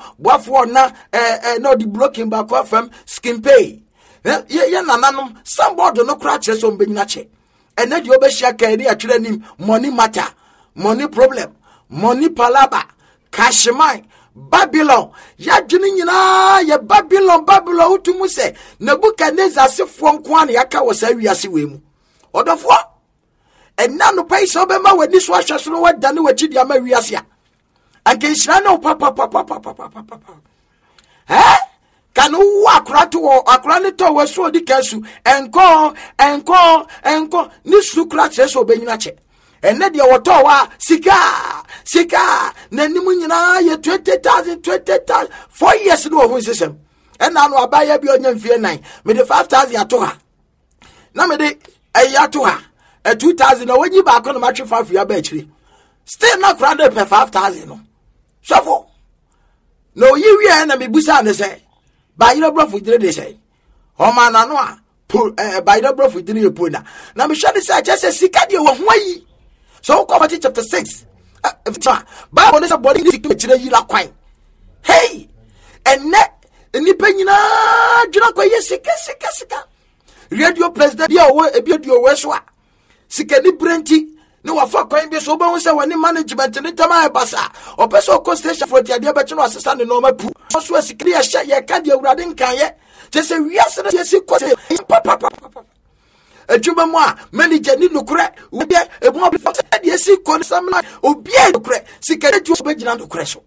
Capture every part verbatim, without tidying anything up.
boafo na eh eh no the blocking back from skin pay ye ye nananom somebody no kra kire so mbenyina che ene de obehia kan ni atwere nim money matter money problem money palaba cash mine Babylon ya dwene nyina ye Babylon Babylon utumu se Nebukadnezar sefo nko an yaka wo sa wiase we mu odofo enna no pai so be ma wani so ahwe so no wadane wachi dia ma wiase a anke nhira no papa papa papa papa eh kanu akura to akura ne to waso odi kansu enko enko enko ni sukra che so be nyina che enne de woto wa sika sika nanimu nyina ye twenty thousand twenty thousand four years no ho system enna no abaya bi onya mfie nine me de five thousand ato ha na me de ayato ha e two thousand na wonyi ba ko no matwe five ya ba chiri still na kra de five thousand no sofo no yi wi na me busa ne say ba yiro brofo dire de say o ma na no a ba yiro brofo dire ye pona na me hwe de say che sika de wo ho ayi. So Matthew chapter six. Uh, Bible is a body kwan. Hey, and net nipa nyina dwuna kwa ye sika sika sika. Radio president dia wo ebiedio weswa. Sika ni brenti ni wafa kwan bi so ba hu se wani management ni tama e basa. Opeso ko station for dia be chino asesa ne no mapu. So sika ya sha ye ka dia urade nkan ye. Je se wiase na ye sika papa papa. Ejuma mo a manager ni nukure obi ebu obi fa de esi ko samla obi nukure sikere tu obi gina nukure so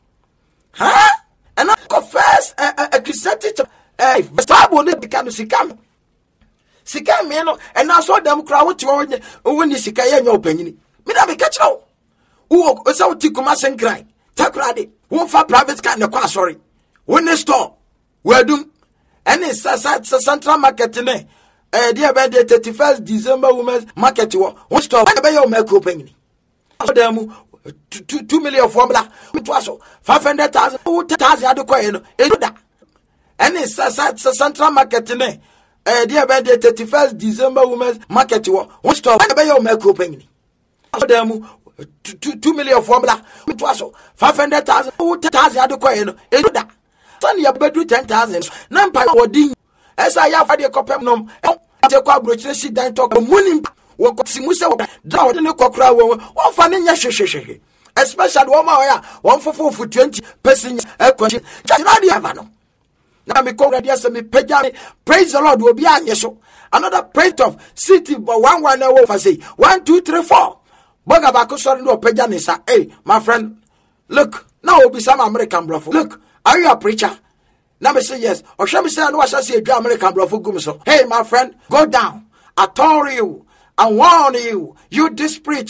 ha and I confess a Christianity eh Bible ne bikano sikam sikam me no and I saw them crowd what you when you sika ye nya opanyini me da be catch now wo so ti kuma senkran takrade wo fa private car ne kwa sorry when store wedum and is central market ne eh dia be the thirty-first December women's market wo one store be your make open so dem two million formula it was five hundred thousand thousand adekwa no edo and is central market ne eh dia be the thirty-first December women's market wo one store be your make open so dem two million formula it was five hundred thousand thousand adekwa no edo son ya bedu ten thousand na mpa wodi esa ya fa de kopem nom te kwa brochire si dan talk muni wo simu se wo da wo ne kokra wo wo fa ne nya hwehwehwe especially wo ma ya wo fofofu twenty person ekwachi na dia va no na me ko radio se me pagya praise the Lord obi anye so another praise of city but one one na wo fa say one two three four boga ba ko sorry no pagya ne sa hey my friend look now obi some American brofo look are you a preacher? Now me say yes. Or shall me say I know I shall see a American brother gum so. Hey my friend, go down. I told you, I warn you, you this preach.